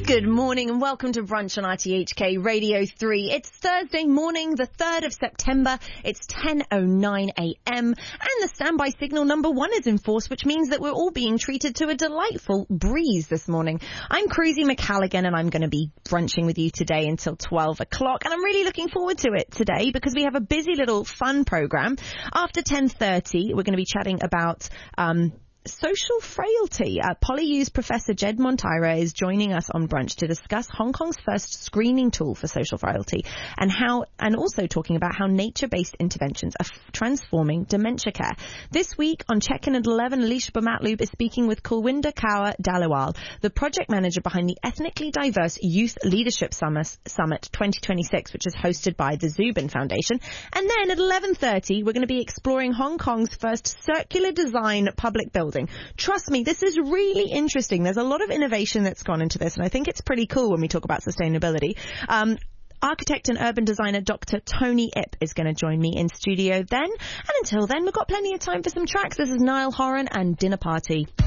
Good morning and welcome to Brunch on RTHK Radio 3. It's Thursday morning, the 3rd of September. It's 10:09 a.m. and the standby signal number 1 is in force, which means that we're all being treated to a delightful breeze this morning. I'm Cruzy McCalligan and I'm going to be brunching with you today until 12 o'clock, and I'm really looking forward to it today because we have a busy little fun program. After 10:30, we're going to be chatting about social frailty. PolyU's Professor Jed Monteiro is joining us on Brunch to discuss Hong Kong's first screening tool for social frailty and also talking about how nature-based interventions are transforming dementia care. This week on Check-In at 11, Alicia Bamatloop is speaking with Kulwinder Kaur Daliwal, the project manager behind the Ethnically Diverse Youth Leadership Summit 2026, which is hosted by the Zubin Foundation. And then at 11:30, we're going to be exploring Hong Kong's first circular design public building. Trust me, this is really interesting. There's a lot of innovation that's gone into this, and I think it's pretty cool when we talk about sustainability. Architect and urban designer Dr. Tony Ip is going to join me in studio then. And until then, we've got plenty of time for some tracks. This is Niall Horan and Dinner Party.